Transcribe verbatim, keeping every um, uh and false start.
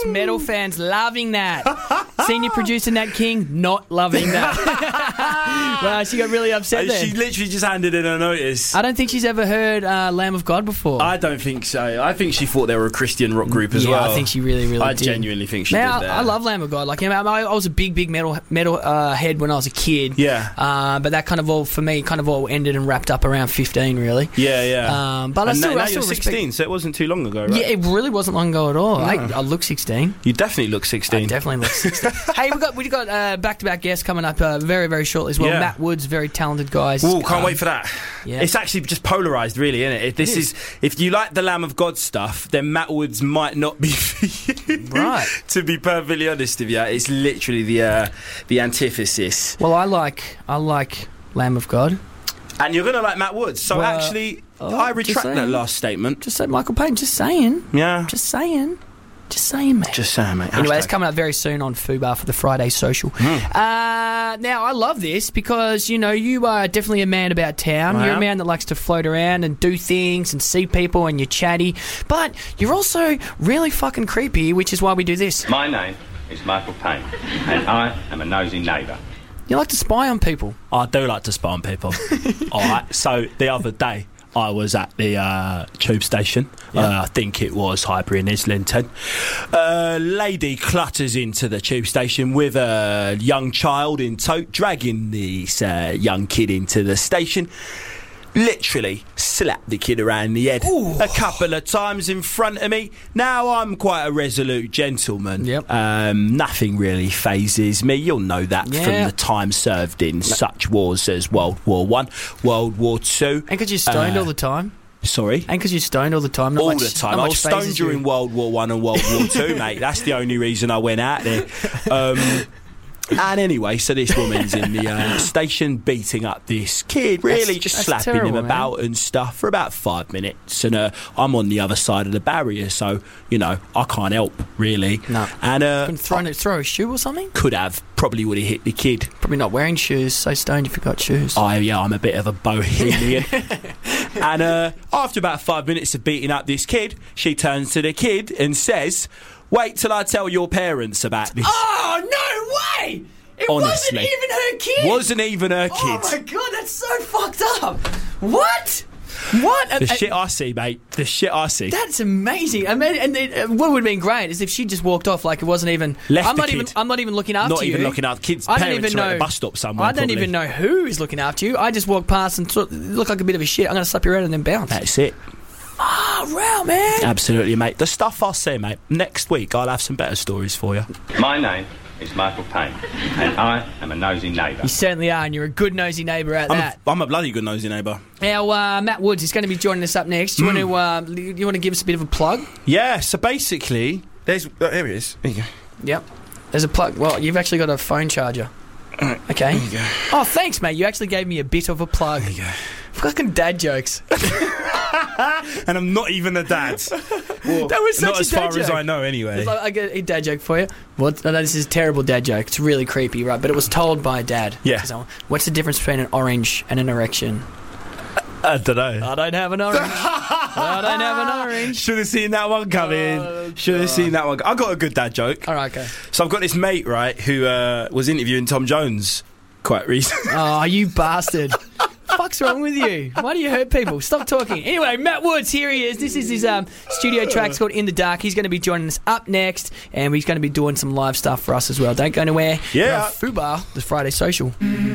Us metal fans loving that. Senior producer Nat King not loving that. Well, she got really upset there. She literally just handed in her notice. I don't think she's ever heard uh, Lamb of God before. I don't think so. I think she thought they were a Christian rock group as yeah, well. I think she really, really I did. genuinely think she now, did that. I love Lamb of God. Like, I, I was a big, big metal metal uh, head when I was a kid. Yeah. Uh, but that kind of all, for me, kind of all ended and wrapped up around fifteen, really. Yeah, yeah. Um, but and I still, now, I now still you're respect- sixteen, so it wasn't too long ago, right? Yeah, it really wasn't long ago at all. No. I, I look sixteen. You definitely look sixteen. I definitely look sixteen. Hey, we got we got uh, back-to-back guests coming up uh, very, very shortly as well. Yeah. Matt Woods, very talented guys. Ooh, can't Um, wait for that. yeah. It's actually just polarised, really, isn't it? If this It is. if you like the Lamb of God stuff, then Matt Woods might not be for you. Right. To be perfectly honest with you, it's literally the uh, the antithesis. Well, I like I like Lamb of God. And you're gonna like Matt Woods, so Well, actually, oh, I just retract that saying. last statement. Just say Michael Payne. Just saying. Yeah, Just saying. Just saying, mate. just saying, mate. Anyway, it's Hashtag. coming up very soon on Fubar for the Friday Social. Mm. Uh, now, I love this because, you know, you are definitely a man about town. I You're am. a man that likes to float around and do things and see people and you're chatty. But you're also really fucking creepy, which is why we do this. My name is Michael Payne, and I am a nosy neighbour. You like to spy on people. I do like to spy on people. All right. So the other day, I was at the uh, tube station. Uh, I think it was Highbury in Islington. A lady clutters into the tube station with a young child in tow, dragging this uh, young kid into the station. Literally slapped the kid around the head Ooh. a couple of times in front of me. Now, I'm quite a resolute gentleman. Yep. Um, nothing really phases me. You'll know that Yeah. from the time served in such wars as World War One, World War Two. And because you're stoned Uh, all the time. Sorry? And because you're stoned all the time. Not All much, the time. not I much was stoned phases you. during World War One and World War Two, mate. That's the only reason I went out there. Um, and anyway, so this woman's in the uh, station beating up this kid, really That's- just that's slapping terrible, him man. about and stuff for about five minutes. And uh, I'm on the other side of the barrier, so, you know, I can't help, really. No. And uh, Couldn't throw, throw a shoe or something? could have, probably would have hit the kid. Probably not wearing shoes. So stoned you forgot shoes. I, yeah, I'm a bit of a bohemian. And uh, after about five minutes of beating up this kid, she turns to the kid and says, "Wait till I tell your parents about this." Oh, no way! It Honestly. wasn't even her kid! Wasn't even her kid. Oh my god, that's so fucked up! What? What? The Uh, shit I see, mate. The shit I see. That's amazing. I mean, and it, what would have been great is if she just walked off like it wasn't even. Left I'm the not kid. even. I'm not even looking after Not you. even looking after kids. I don't Parents even are at know. a bus stop somewhere. I don't probably. even know who is looking after you. I just walk past and sort look like a bit of a shit. I'm going to slap you around and then bounce. That's it. Oh, wow, man. Absolutely, mate. The stuff I say, mate. Next week, I'll have some better stories for you. My name is Michael Payne, and I am a nosy neighbour. You certainly are, and you're a good nosy neighbour at I'm that. a, I'm a bloody good nosy neighbour. Now, uh, Matt Woods is going to be joining us up next. Do you Mm. want to? Uh, you want to give us a bit of a plug? Yeah, so basically, there's. Oh, here it is. There you go. Yep. There's a plug. Well, you've actually got a phone charger. Alright, Okay. There you go. Oh, thanks, mate. You actually gave me a bit of a plug. There you go. Fucking dad jokes. And I'm not even a dad. Well, That was such not a as dad far as joke. I know, anyway. It's like, I get a dad joke for you. What? No, no, this is a terrible dad joke. It's really creepy, right? But it was told by a dad. Yeah. So, what's the difference between an orange and an erection? I don't know. I don't have an orange. I don't have an orange. Should have seen that one coming. Oh, Should have God. seen that one. I got a good dad joke. All right, okay. So I've got this mate, right, who uh, was interviewing Tom Jones quite recently. Oh, you bastard. Fuck's wrong with you? Why do you hurt people? Stop talking. Anyway, Matt Woods, here he is. This is his um, studio track. It's called In the Dark. He's going to be joining us up next, and he's going to be doing some live stuff for us as well. Don't go anywhere. Yeah. You're on Fubar, the Friday Social.